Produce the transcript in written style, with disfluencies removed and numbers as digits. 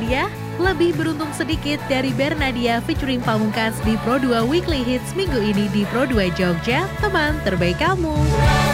hadiah? Lebih beruntung sedikit dari Bernadia featuring Pamungkas di Pro 2 Weekly Hits minggu ini di Pro 2 Jogja, teman terbaik kamu.